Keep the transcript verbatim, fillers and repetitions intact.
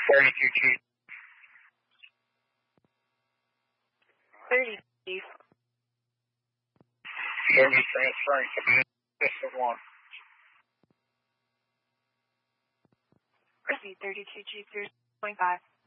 thirty-two Chief. thirty Chief. Service transferring to System one. Proceed thirty-two Chief, zero point five.